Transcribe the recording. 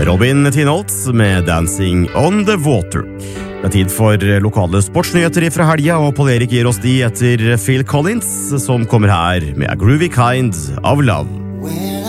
Robin Tinholt med Dancing on the Water. Det tid for lokale sportsnyheter fra helga, og Paul Erik gir oss de etter Phil Collins, som kommer her med A Groovy Kind of Love.